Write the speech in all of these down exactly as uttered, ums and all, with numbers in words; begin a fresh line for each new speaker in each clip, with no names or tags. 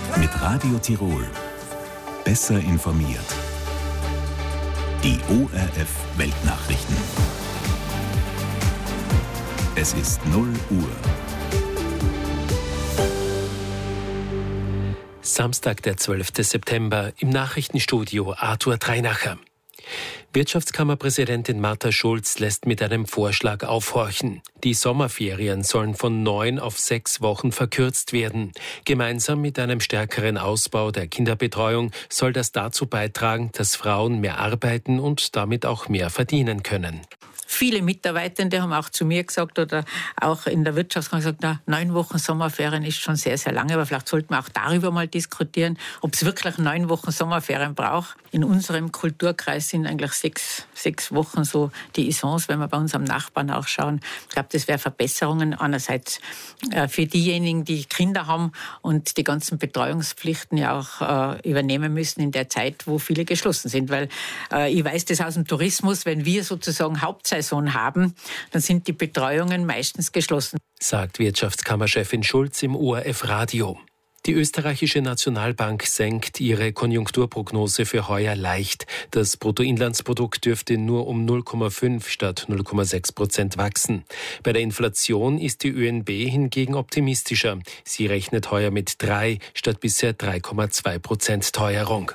Mit Radio Tirol. Besser informiert. Die O R F Weltnachrichten. Es ist null Uhr.
Samstag, der zwölfte September, im Nachrichtenstudio Arthur Dreinacher. Wirtschaftskammerpräsidentin Martha Schulz lässt mit einem Vorschlag aufhorchen. Die Sommerferien sollen von neun auf sechs Wochen verkürzt werden. Gemeinsam mit einem stärkeren Ausbau der Kinderbetreuung soll das dazu beitragen, dass Frauen mehr arbeiten und damit auch mehr verdienen können.
Viele Mitarbeitende haben auch zu mir gesagt oder auch in der Wirtschaftskammer gesagt, na, neun Wochen Sommerferien ist schon sehr, sehr lange, aber vielleicht sollten wir auch darüber mal diskutieren, ob es wirklich neun Wochen Sommerferien braucht. In unserem Kulturkreis sind eigentlich sechs, sechs Wochen so die Essence, wenn wir bei unserem Nachbarn auch schauen. Ich glaube, das wäre Verbesserungen einerseits äh, für diejenigen, die Kinder haben und die ganzen Betreuungspflichten ja auch äh, übernehmen müssen in der Zeit, wo viele geschlossen sind. Weil äh, ich weiß das aus dem Tourismus, wenn wir sozusagen Hauptsaison haben, dann sind die Betreuungen meistens geschlossen.
Sagt Wirtschaftskammerchefin Schulz im O R F Radio. Die österreichische Nationalbank senkt ihre Konjunkturprognose für heuer leicht. Das Bruttoinlandsprodukt dürfte nur um null Komma fünf statt null Komma sechs Prozent wachsen. Bei der Inflation ist die Ö N B hingegen optimistischer. Sie rechnet heuer mit drei statt bisher drei Komma zwei Prozent Teuerung.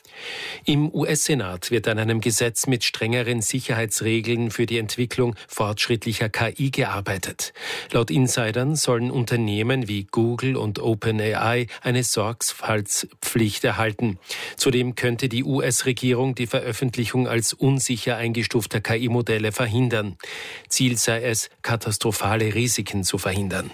Im U S-Senat wird an einem Gesetz mit strengeren Sicherheitsregeln für die Entwicklung fortschrittlicher K I gearbeitet. Laut Insidern sollen Unternehmen wie Google und OpenAI eine Sorgfaltspflicht erhalten. Zudem könnte die U S-Regierung die Veröffentlichung als unsicher eingestufter K I-Modelle verhindern. Ziel sei es, katastrophale Risiken zu verhindern.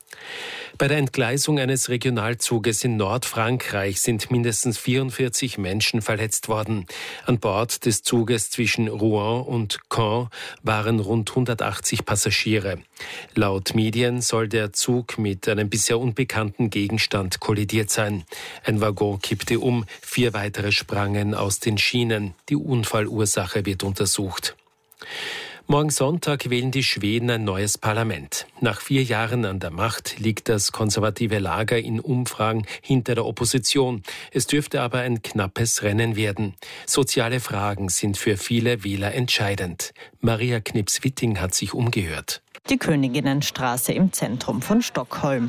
Bei der Entgleisung eines Regionalzuges in Nordfrankreich sind mindestens vierundvierzig Menschen verletzt worden. An Bord des Zuges zwischen Rouen und Caen waren rund hundertachtzig Passagiere. Laut Medien soll der Zug mit einem bisher unbekannten Gegenstand kollidiert sein. Ein Waggon kippte um, vier weitere sprangen aus den Schienen. Die Unfallursache wird untersucht. Morgen Sonntag wählen die Schweden ein neues Parlament. Nach vier Jahren an der Macht liegt das konservative Lager in Umfragen hinter der Opposition. Es dürfte aber ein knappes Rennen werden. Soziale Fragen sind für viele Wähler entscheidend. Maria Knips-Witting hat sich umgehört.
Die Königinnenstraße im Zentrum von Stockholm.